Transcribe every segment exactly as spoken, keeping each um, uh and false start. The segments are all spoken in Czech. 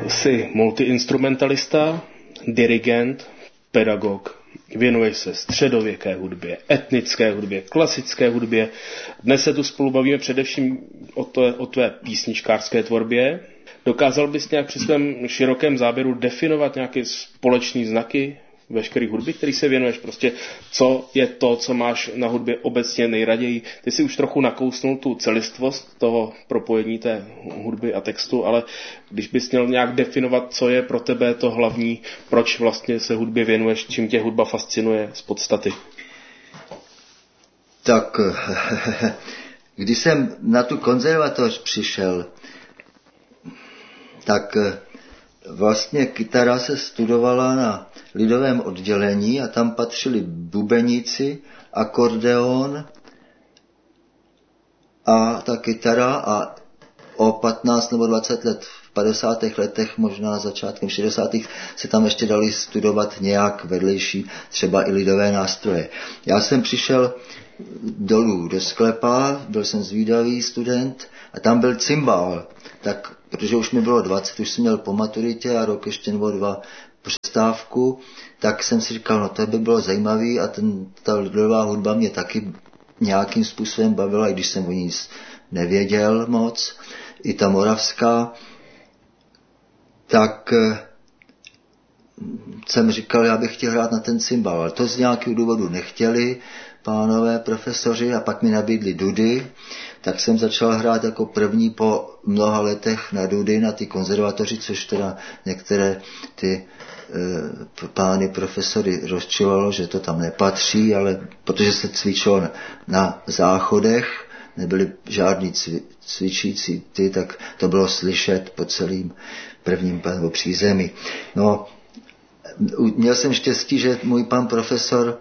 Jsi multiinstrumentalista, dirigent, pedagog, věnuješ se středověké hudbě, etnické hudbě, klasické hudbě. Dnes se tu spolu bavíme především o, to, o tvé písničkářské tvorbě. Dokázal bys nějak při svém širokém záběru definovat nějaké společné znaky veškeré hudby, který se věnuješ? Prostě co je to, co máš na hudbě obecně nejraději? Ty si už trochu nakousnul tu celistvost toho propojení té hudby a textu, ale když bys měl nějak definovat, co je pro tebe to hlavní, proč vlastně se hudbě věnuješ, čím tě hudba fascinuje z podstaty? Tak, když jsem na tu konzervatoř přišel, tak vlastně kytara se studovala na lidovém oddělení a tam patřili bubeníci, akordeon a ta kytara a o patnáct nebo dvacet let v padesátých letech, možná začátkem šedesátých se tam ještě dali studovat nějak vedlejší, třeba i lidové nástroje. Já jsem přišel dolů do sklepa, byl jsem zvídavý student a tam byl cymbál, tak protože už mi bylo dvacet, už jsem měl po maturitě a rok ještě nebo dva přestávku, tak jsem si říkal, no to by bylo zajímavý a ten, ta lidová hudba mě taky nějakým způsobem bavila, i když jsem o ní nic nevěděl moc, i ta moravská, tak jsem říkal, já bych chtěl hrát na ten cymbal, ale to z nějakého důvodu nechtěli pánové profesoři a pak mi nabídli dudy, tak jsem začal hrát jako první po mnoha letech na dudy, na ty konzervatoři, což teda některé ty e, pány profesory rozčilalo, že to tam nepatří, ale protože se cvičilo na, na záchodech, nebyly žádný cvi, cvičící ty, tak to bylo slyšet po celým prvním nebo přízemí. No, měl jsem štěstí, že můj pan profesor,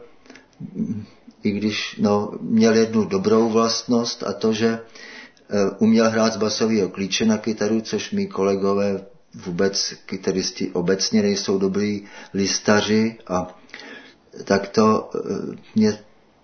i když no, měl jednu dobrou vlastnost a to, že uměl hrát z basového klíče na kytaru, což mý kolegové vůbec kytaristi obecně nejsou dobrý listaři a tak to mě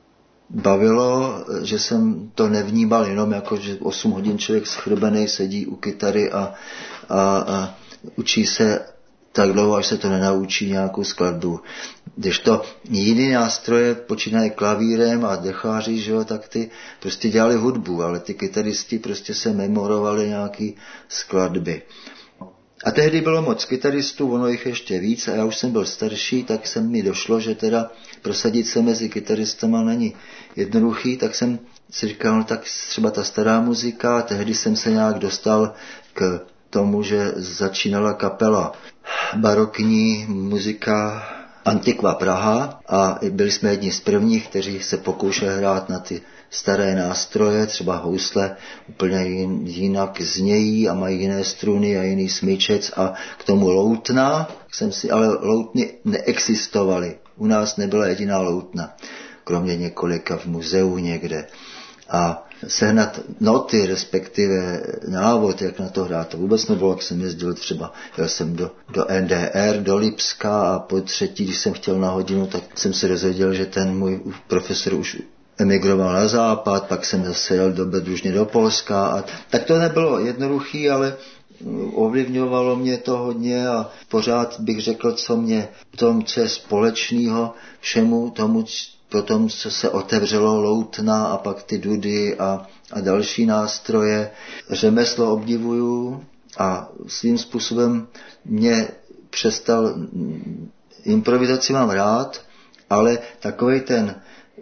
bavilo, že jsem to nevnímal jenom jako, že osm hodin člověk schrbenej sedí u kytary a, a, a učí se tak dlouho, až se to nenaučí nějakou skladbu. Když to jiný nástroje, počínají klavírem a decháři, že jo, tak ty prostě dělali hudbu, ale ty kytaristi prostě se memorovali nějaký skladby. A tehdy bylo moc kytaristů, ono jich ještě víc a já už jsem byl starší, tak jsem mi došlo, že teda prosadit se mezi kytaristama není jednoduchý, tak jsem si říkal, no tak třeba ta stará muzika, a tehdy jsem se nějak dostal k tomu, že začínala kapela barokní muzika Antiqua Praha a byli jsme jedni z prvních, kteří se pokoušeli hrát na ty staré nástroje, třeba housle úplně jinak znějí a mají jiné struny a jiný smyčec a k tomu loutna, jsem si, ale loutny neexistovaly. U nás nebyla jediná loutna, kromě několika v muzeu někde. A sehnat noty, respektive návod, jak na to hrát, to vůbec nebylo, jak jsem jezdil třeba, jel jsem do, do N D R, do Lipska a po třetí, když jsem chtěl na hodinu, tak jsem se dozvěděl, že ten můj profesor už emigroval na západ, pak jsem zase jel do Bedružně do Polska a tak to nebylo jednoduchý, ale ovlivňovalo mě to hodně a pořád bych řekl, co mě v tom, co je společného všemu tomu, potom, co se otevřelo loutna a pak ty dudy a, a další nástroje. Řemeslo obdivuju a svým způsobem mě přestal, improvizaci mám rád, ale takovej ten,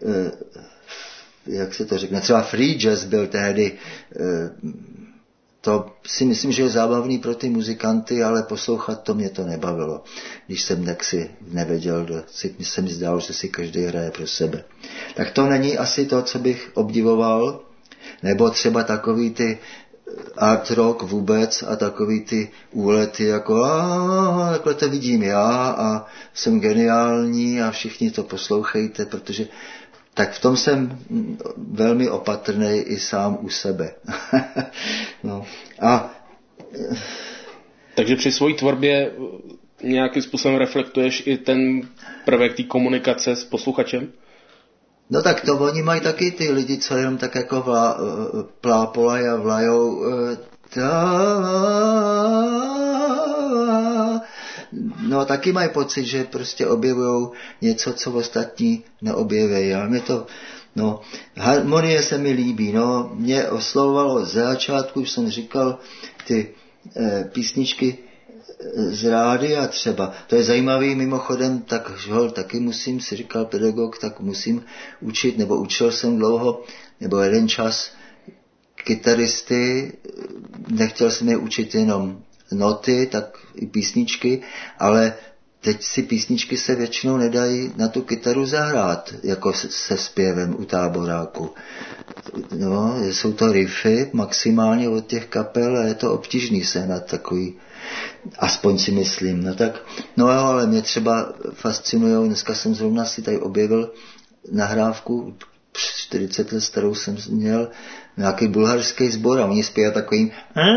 jak se to řekne, třeba free jazz byl tehdy, to si myslím, že je zábavný pro ty muzikanty, ale poslouchat to mě to nebavilo. Když jsem tak si nevěděl, si, se mi zdálo, že si každý hraje pro sebe. Tak to není asi to, co bych obdivoval, nebo třeba takový ty art rock vůbec a takový ty úlety jako a takhle to vidím já a jsem geniální a všichni to poslouchejte, protože tak v tom jsem velmi opatrný i sám u sebe. No. A takže při své tvorbě nějakým způsobem reflektuješ i ten prvek té komunikace s posluchačem? No tak to oni mají taky ty lidi, co jenom tak jako vlá, plápolaj a vlajou ta, a taky mají pocit, že prostě objevujou něco, co ostatní neobjeví. A mě to, no, harmonie se mi líbí, no, mě oslovovalo ze začátku, už jsem říkal, ty e, písničky z rádia třeba. To je zajímavý mimochodem, tak žol, taky musím, si říkal pedagog, tak musím učit, nebo učil jsem dlouho, nebo jeden čas kytaristy, nechtěl jsem je učit jenom noty, tak i písničky, ale teď si písničky se většinou nedají na tu kytaru zahrát, jako se zpěvem u táboráku. No, jsou to riffy maximálně od těch kapel a je to obtížný sehnat takový, aspoň si myslím. No tak, no jo, ale mě třeba fascinujou, dneska jsem zrovna si tady objevil nahrávku, čtyřicet let starou jsem měl, nějaký bulharský sbor a oni zpívají takovým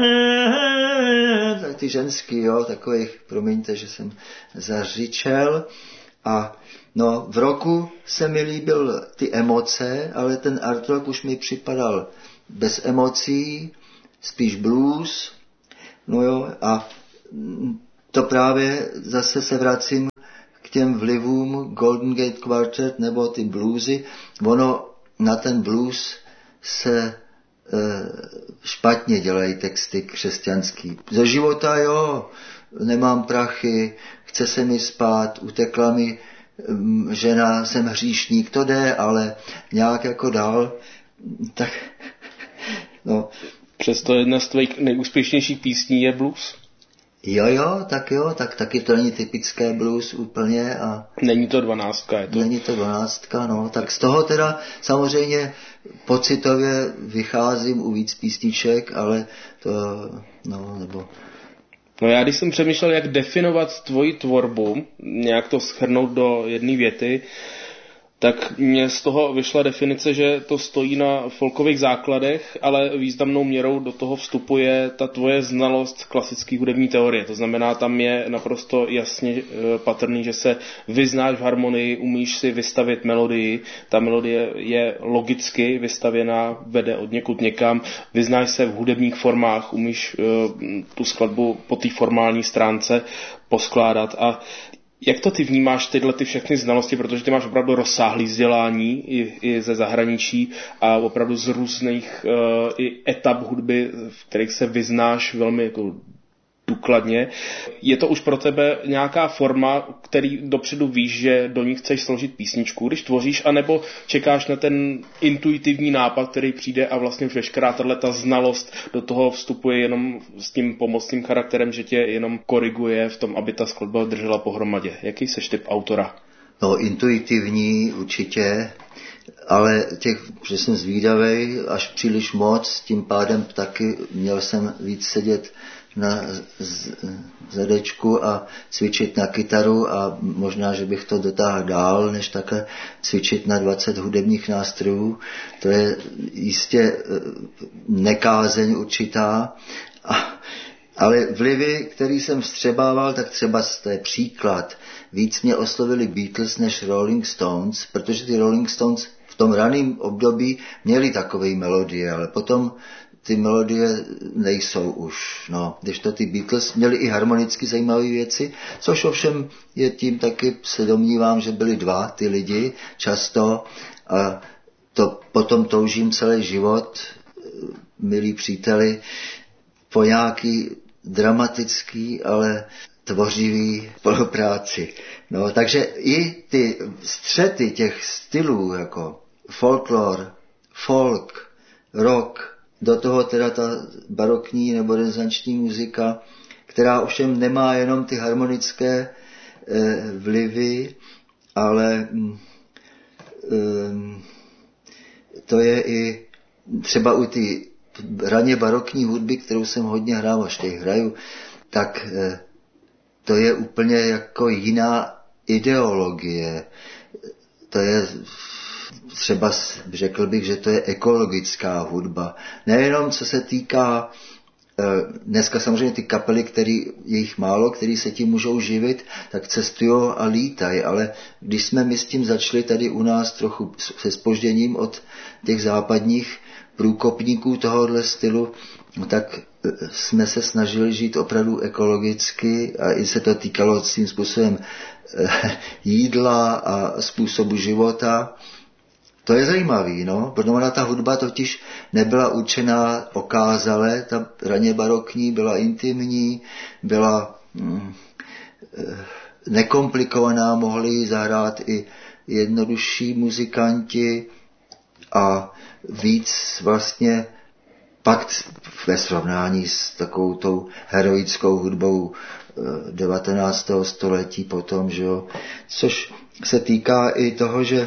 tak ty ženský, jo, takových, promiňte, že jsem zařičel. A no, v roku se mi líbil ty emoce, ale ten art rock už mi připadal bez emocí, spíš blues, no jo, a to právě zase se vracím k těm vlivům Golden Gate Quartet nebo ty bluesy. Ono na ten blues se e, špatně dělají texty křesťanský. Ze života, jo, nemám prachy, chce se mi spát, utekla mi žena, jsem hříšník, to jde, ale nějak jako dál, tak, no. Přesto jedna z tvých nejúspěšnějších písní je blues? Jo, jo, tak jo, tak taky to není typické blues úplně a... Není to dvanáctka, je to? Není to dvanáctka, no, tak z toho teda samozřejmě pocitově vycházím u víc písniček, ale to, no, nebo... No já když jsem přemýšlel, jak definovat tvoji tvorbu, nějak to shrnout do jedné věty, tak mně z toho vyšla definice, že to stojí na folkových základech, ale významnou měrou do toho vstupuje ta tvoje znalost klasické hudební teorie. To znamená, tam je naprosto jasně patrný, že se vyznáš v harmonii, umíš si vystavit melodii, ta melodie je logicky vystavěná, vede od někud někam, vyznáš se v hudebních formách, umíš tu skladbu po té formální stránce poskládat. A jak to ty vnímáš, tyhle ty všechny znalosti, protože ty máš opravdu rozsáhlý vzdělání i, i ze zahraničí a opravdu z různých uh, i etap hudby, v kterých se vyznáš velmi jako důkladně. Je to už pro tebe nějaká forma, který dopředu víš, že do ní chceš složit písničku, když tvoříš, anebo čekáš na ten intuitivní nápad, který přijde a vlastně už veškerá tato znalost do toho vstupuje jenom s tím pomocným charakterem, že tě jenom koriguje v tom, aby ta skladba držela pohromadě. Jaký seš typ autora? No, intuitivní určitě, ale těch, že jsem zvídavej až příliš moc, tím pádem taky měl jsem víc sedět na zadečku a cvičit na kytaru a možná, že bych to dotáhl dál, než takhle cvičit na dvacet hudebních nástrojů. To je jistě nekázeň určitá. A, ale vlivy, který jsem vstřebával, tak třeba to je příklad. Víc mě oslovili Beatles než Rolling Stones, protože ty Rolling Stones v tom raném období měli takové melodie, ale potom ty melodie nejsou už, no. Když to ty Beatles měli i harmonicky zajímavé věci, což ovšem je tím taky, se domnívám, že byli dva ty lidi často a to potom toužím celý život, milí příteli, po nějaký dramatický, ale tvořivý spolupráci. No, takže i ty střety těch stylů, jako folklor, folk, rock, do toho teda ta barokní nebo renesanční muzika, která ovšem nemá jenom ty harmonické e, vlivy, ale e, to je i třeba u ty raně barokní hudby, kterou jsem hodně hrál, až teď hraju, tak e, to je úplně jako jiná ideologie. To je třeba řekl bych, že to je ekologická hudba. Nejenom co se týká, dneska samozřejmě ty kapely, který, je jich málo, který se tím můžou živit, tak cestují a lítají, ale když jsme my s tím začali tady u nás trochu se zpožděním od těch západních průkopníků tohohle stylu, tak jsme se snažili žít opravdu ekologicky a i se to týkalo svým způsobem jídla a způsobu života. To je zajímavý, no, protože ona ta hudba totiž nebyla určená okázale, ta raně barokní byla intimní, byla mm, nekomplikovaná, mohli zahrát i jednodušší muzikanti a víc vlastně pak ve srovnání s takovou tou heroickou hudbou devatenáctého století potom, že jo, což se týká i toho, že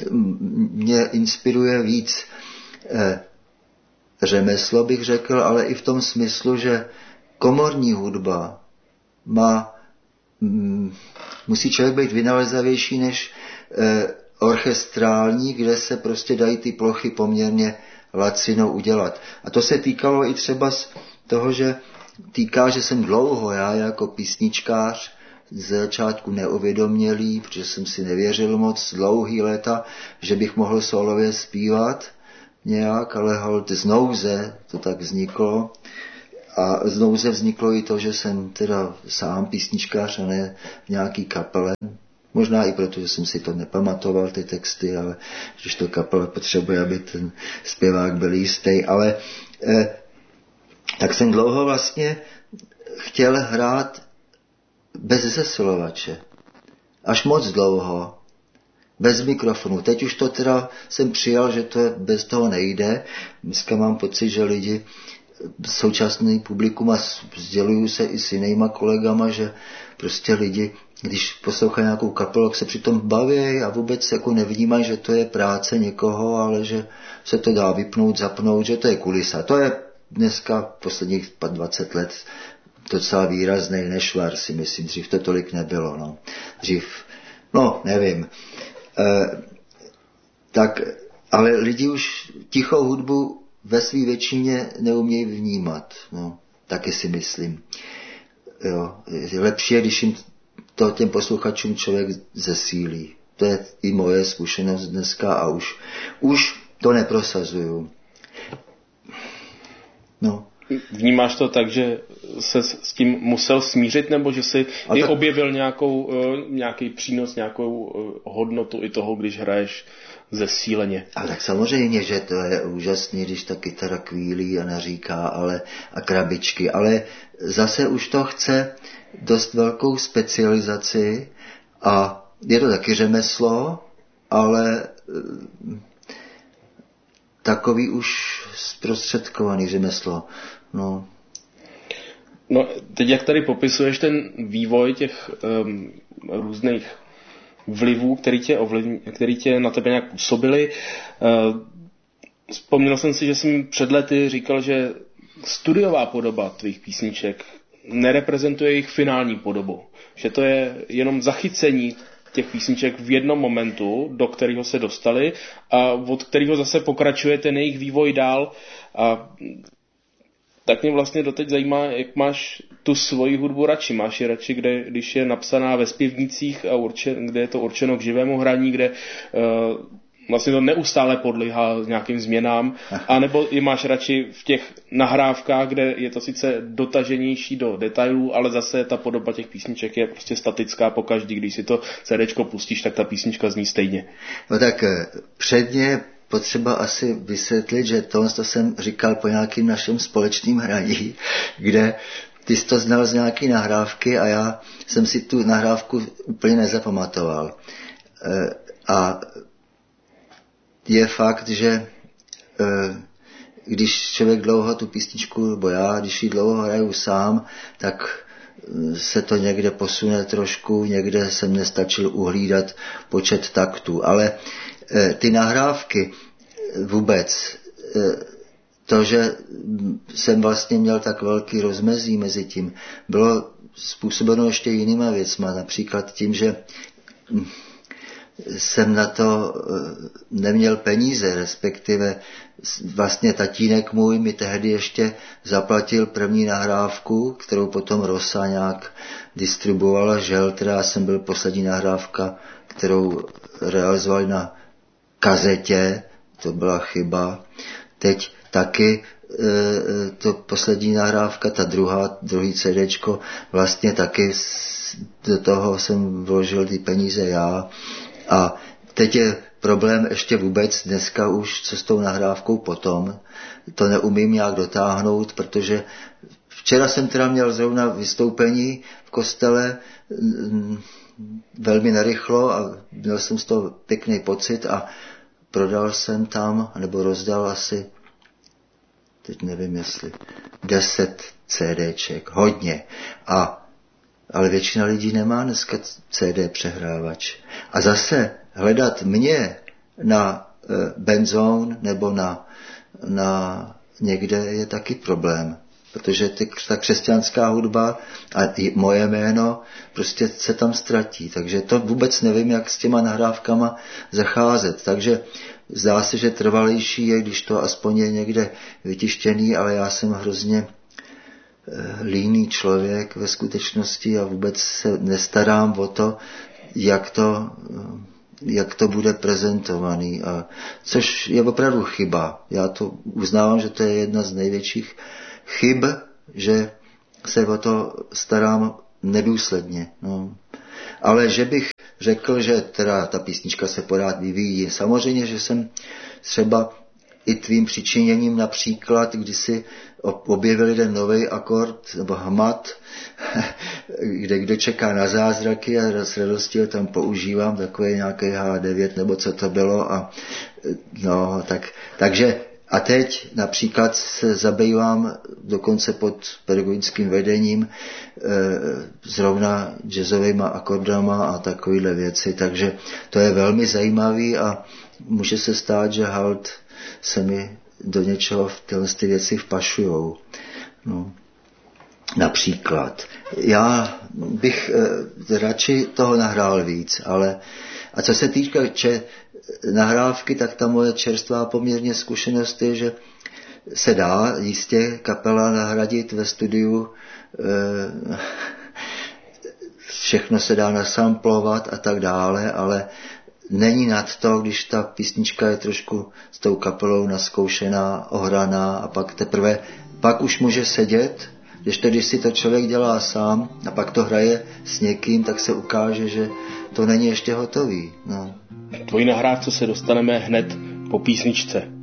mě inspiruje víc eh, řemeslo, bych řekl, ale i v tom smyslu, že komorní hudba má, mm, musí člověk být vynalezavější než eh, orchestrální, kde se prostě dají ty plochy poměrně lacino udělat. A to se týkalo i třeba z toho, že týká, že jsem dlouho, já jako písničkář, z začátku neuvědomělý, protože jsem si nevěřil moc dlouhý léta, že bych mohl solově zpívat nějak, ale holt z nouze to tak vzniklo. A z nouze vzniklo i to, že jsem teda sám písničkář a ne v nějaký kapele. Možná i proto, že jsem si to nepamatoval, ty texty, ale když to kapela potřebuje, aby ten zpěvák byl jistý. Ale eh, tak jsem dlouho vlastně chtěl hrát bez zesilovače. Až moc dlouho. Bez mikrofonu. Teď už to teda jsem přijal, že to bez toho nejde. Dneska mám pocit, že lidi, současný publikum, a sděluju se i s jinýma kolegama, že prostě lidi, když poslouchají nějakou kapelu, tak se přitom baví a vůbec jako nevnímají, že to je práce někoho, ale že se to dá vypnout, zapnout, že to je kulisa. To je dneska posledních dvacet let docela výrazný nešvar, si myslím. Dřív to tolik nebylo. No. Dřív, no, nevím. E, tak, ale lidi už tichou hudbu ve své většině neumějí vnímat. No, taky si myslím. Jo, je lepší, když jim to těm posluchačům člověk zesílí. To je i moje zkušenost dneska a už, už to neprosazuju. No. Vnímáš to tak, že se s tím musel smířit, nebo že si a i tak objevil nějakou, nějaký přínos, nějakou hodnotu i toho, když hraješ zesíleně? A tak samozřejmě, že to je úžasný, když ta kytara kvílí a naříká, ale, a krabičky, ale zase už to chce dost velkou specializaci a je to taky řemeslo, ale takový už zprostředkovaný řemeslo. No. No, teď jak tady popisuješ ten vývoj těch um, různých vlivů, který tě, ovlivň, který tě na tebe nějak působily, uh, vzpomněl jsem si, že jsem před lety říkal, že studiová podoba tvých písniček nereprezentuje jejich finální podobu. Že to je jenom zachycení těch písniček v jednom momentu, do kterého se dostali a od kterého zase pokračuje ten jejich vývoj dál. A tak mě vlastně doteď zajímá, jak máš tu svoji hudbu radši. Máš ji radši, kde, když je napsaná ve zpěvnicích, a určen, kde je to určeno k živému hraní, kde uh, vlastně to neustále podlíhá nějakým změnám, anebo ji máš radši v těch nahrávkách, kde je to sice dotaženější do detailů, ale zase ta podoba těch písniček je prostě statická pokaždý. Když si to CDčko pustíš, tak ta písnička zní stejně. No tak předně potřeba asi vysvětlit, že to, to jsem říkal po nějakým našem společným hraní, kde ty jsi to znal z nějaký nahrávky a já jsem si tu nahrávku úplně nezapamatoval. A je fakt, že když člověk dlouho tu písničku, nebo já, když ji dlouho hraju sám, tak se to někde posune trošku, někde jsem nestačil uhlídat počet taktů. Ale ty nahrávky vůbec, to, že jsem vlastně měl tak velký rozmezí mezi tím, bylo způsobeno ještě jinýma věcma, například tím, že jsem na to neměl peníze, respektive vlastně tatínek můj mi tehdy ještě zaplatil první nahrávku, kterou potom Rosa nějak distribuovala, žel, teda já jsem byl poslední nahrávka, kterou realizovali na kazetě, to byla chyba. Teď taky to poslední nahrávka, ta druhá, druhý CDčko, vlastně taky do toho jsem vložil ty peníze já. A teď je problém ještě vůbec dneska už, co s tou nahrávkou potom. To neumím nějak dotáhnout, protože včera jsem teda měl zrovna vystoupení v kostele velmi narychlo a měl jsem z toho pěkný pocit a prodal jsem tam, nebo rozdal asi, teď nevím jestli, deset CDček, hodně. A, ale většina lidí nemá dneska C D přehrávač. A zase hledat mě na e, Benzone nebo na, na někde je taky problém. Protože ty, ta křesťanská hudba a i moje jméno prostě se tam ztratí. Takže to vůbec nevím, jak s těma nahrávkama zacházet. Takže zdá se, že trvalejší je, když to aspoň je někde vytištěný, ale já jsem hrozně líný člověk ve skutečnosti a vůbec se nestarám o to, jak to, jak to bude prezentovaný. A což je opravdu chyba. Já to uznávám, že to je jedna z největších chyb, že se o to starám nedůsledně. No. Ale že bych řekl, že teda ta písnička se pořád vyvíjí. Samozřejmě, že jsem třeba i tvým přičiněním například, když si objevil jeden nový akord, nebo hmat, kde kdo čeká na zázraky a s radostí ho tam používám, takový nějaký H devět, nebo co to bylo. A, no, tak, takže a teď například se zabývám dokonce pod pedagogickým vedením e, zrovna jazzovýma akordama a takovýhle věci, takže to je velmi zajímavý a může se stát, že halt se mi do něčeho v tyhle ty věci vpašujou. No. Například. Já bych e, radši toho nahrál víc, ale a co se týká če, nahrávky, tak ta moje čerstvá poměrně zkušenost je, že se dá jistě kapela nahradit ve studiu, e, všechno se dá nasamplovat a tak dále, ale není nad to, když ta písnička je trošku s tou kapelou naskoušená, ohraná a pak teprve, pak už může sedět, když to, když si to člověk dělá sám a pak to hraje s někým, tak se ukáže, že to není ještě hotový. No. Tvojí nahrávce se dostaneme hned po písničce.